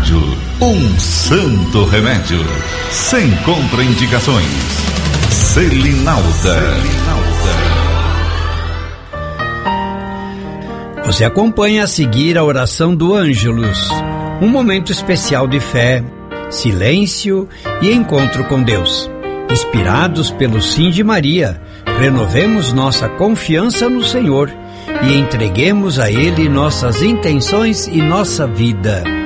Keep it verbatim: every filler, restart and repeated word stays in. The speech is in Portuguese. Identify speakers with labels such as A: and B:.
A: Rádio, um santo remédio, sem contraindicações. Selinalta.
B: Você acompanha a seguir a oração do Ângelus, um momento especial de fé, silêncio e encontro com Deus. Inspirados pelo Sim de Maria, renovemos nossa confiança no Senhor e entreguemos a Ele nossas intenções e nossa vida.